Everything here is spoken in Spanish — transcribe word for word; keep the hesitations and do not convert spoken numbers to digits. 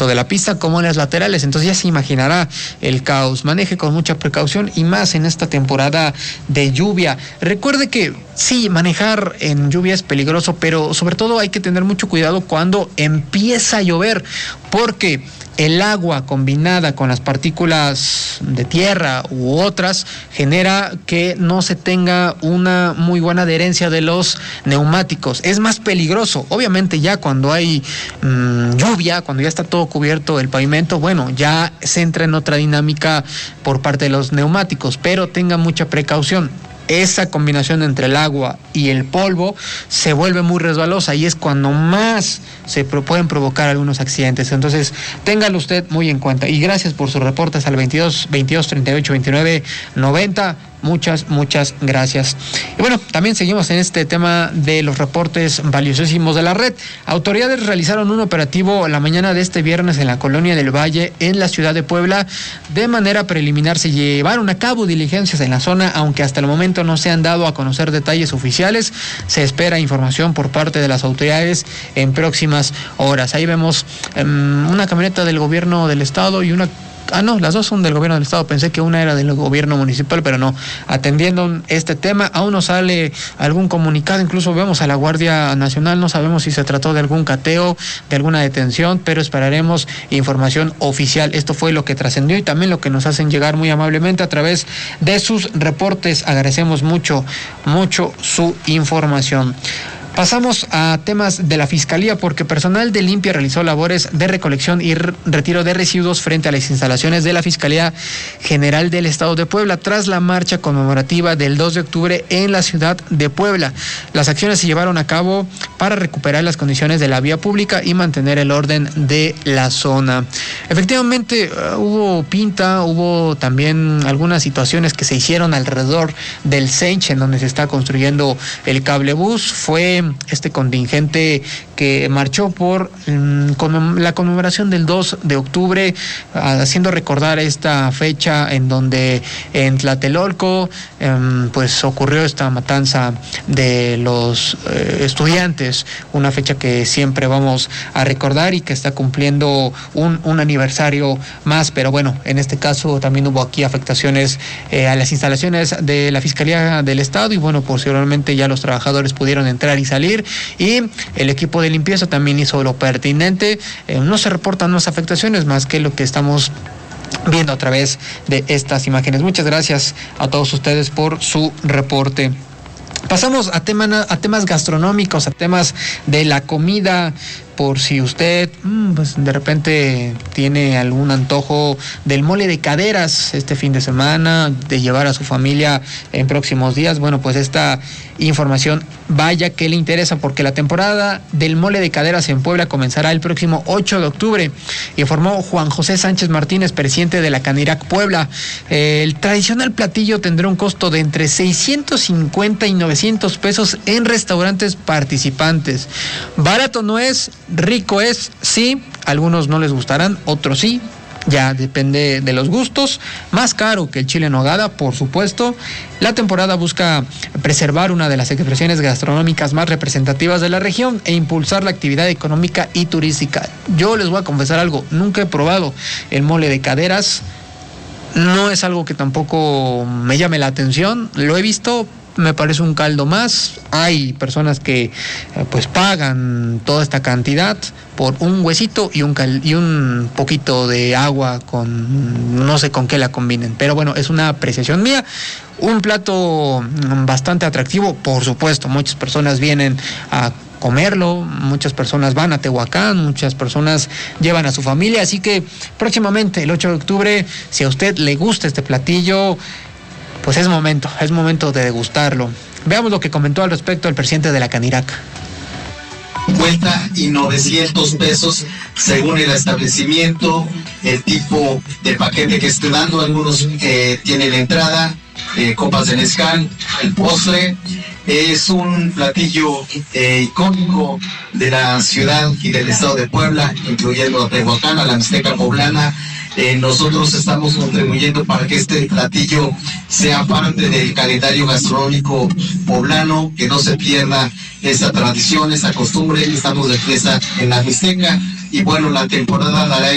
tanto de la pista como en las laterales, entonces ya se imaginará el caos. Maneje con mucha precaución y más en esta temporada de lluvia. Recuerde que sí, manejar en lluvia es peligroso, pero sobre todo hay que tener mucho cuidado cuando empieza a llover, porque el agua combinada con las partículas de tierra u otras genera que no se tenga una muy buena adherencia de los neumáticos. Es más peligroso. Obviamente ya cuando hay mmm, lluvia, cuando ya está todo cubierto el pavimento, bueno, ya se entra en otra dinámica por parte de los neumáticos, pero tenga mucha precaución. Esa combinación entre el agua y el polvo se vuelve muy resbalosa y es cuando más se pueden provocar algunos accidentes. Entonces, téngalo usted muy en cuenta. Y gracias por sus reportes al veintidós, veintidós, treinta y ocho, veintinueve, noventa. Muchas, muchas gracias. Y bueno, también seguimos en este tema de los reportes valiosísimos de la red. Autoridades realizaron un operativo la mañana de este viernes en la Colonia del Valle, en la ciudad de Puebla. De manera preliminar se llevaron a cabo diligencias en la zona, aunque hasta el momento no se han dado a conocer detalles oficiales. Se espera información por parte de las autoridades en próximas horas. Ahí vemos um, una camioneta del gobierno del estado y una Ah, no, las dos son del gobierno del estado. Pensé que una era del gobierno municipal, pero no. Atendiendo este tema, aún no sale algún comunicado. Incluso vemos a la Guardia Nacional. No sabemos si se trató de algún cateo, de alguna detención, pero esperaremos información oficial. Esto fue lo que trascendió y también lo que nos hacen llegar muy amablemente a través de sus reportes. Agradecemos mucho, mucho su información. Pasamos a temas de la Fiscalía, porque personal de limpia realizó labores de recolección y retiro de residuos frente a las instalaciones de la Fiscalía General del Estado de Puebla tras la marcha conmemorativa del dos de octubre en la ciudad de Puebla. Las acciones se llevaron a cabo para recuperar las condiciones de la vía pública y mantener el orden de la zona. Efectivamente, uh, hubo pinta, hubo también algunas situaciones que se hicieron alrededor del Sench, en donde se está construyendo el cablebús. Fue este contingente que marchó por um, con la conmemoración del dos de octubre, uh, haciendo recordar esta fecha en donde en Tlatelolco um, pues ocurrió esta matanza de los uh, estudiantes, una fecha que siempre vamos a recordar y que está cumpliendo un, un aniversario más, pero bueno, en este caso también hubo aquí afectaciones eh, a las instalaciones de la Fiscalía del Estado y bueno, posteriormente ya los trabajadores pudieron entrar y salir y el equipo de limpieza también hizo lo pertinente. Eh, no se reportan más afectaciones más que lo que estamos viendo a través de estas imágenes. Muchas gracias a todos ustedes por su reporte. Pasamos a, tema, a temas gastronómicos, a temas de la comida. Por si usted mmm, pues de repente tiene algún antojo del mole de caderas este fin de semana, de llevar a su familia en próximos días, bueno, pues esta información vaya que le interesa, porque la temporada del mole de caderas en Puebla comenzará el próximo ocho de octubre, informó Juan José Sánchez Martínez, presidente de la Canirac Puebla. El tradicional platillo tendrá un costo de entre seiscientos cincuenta y novecientos pesos en restaurantes participantes. Barato no es, rico es, sí, algunos no les gustarán, otros sí, ya depende de los gustos. Más caro que el chile en nogada, por supuesto. La temporada busca preservar una de las expresiones gastronómicas más representativas de la región e impulsar la actividad económica y turística. Yo les voy a confesar algo, nunca he probado el mole de caderas, no es algo que tampoco me llame la atención, lo he visto, me parece un caldo más. Hay personas que eh, pues pagan toda esta cantidad por un huesito y un cal- y un poquito de agua con no sé con qué la combinen, pero bueno, es una apreciación mía. Un plato bastante atractivo, por supuesto, muchas personas vienen a comerlo, muchas personas van a Tehuacán, muchas personas llevan a su familia, así que próximamente el ocho de octubre, si a usted le gusta este platillo, pues es momento, es momento de degustarlo. Veamos lo que comentó al respecto el presidente de la Canirac. cincuenta y novecientos pesos según el establecimiento, el tipo de paquete que esté dando. Algunos eh, tienen la entrada, eh, copas de mezcal, el postre. Es un platillo eh, icónico de la ciudad y del estado de Puebla, incluyendo a Tehuacán, a la Mixteca poblana. Eh, nosotros estamos contribuyendo para que este platillo sea parte del calendario gastronómico poblano, que no se pierda esta tradición, esta costumbre. Estamos de fiesta en la Mixteca y bueno, la temporada dará